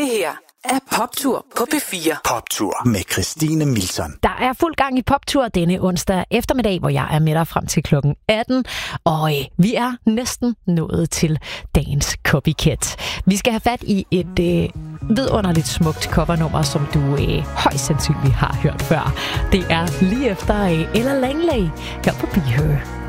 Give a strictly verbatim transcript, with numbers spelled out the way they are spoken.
Det her er Poptur på P fire. Poptur med Christine Milton. Der er fuld gang i Poptur denne onsdag eftermiddag, hvor jeg er med dig frem til klokken atten. Og øh, vi er næsten nået til dagens copycat. Vi skal have fat i et øh, vidunderligt smukt covernummer, som du øh, højst sandsynligt har hørt før. Det er lige efter øh, Ella Langley her på Be Her.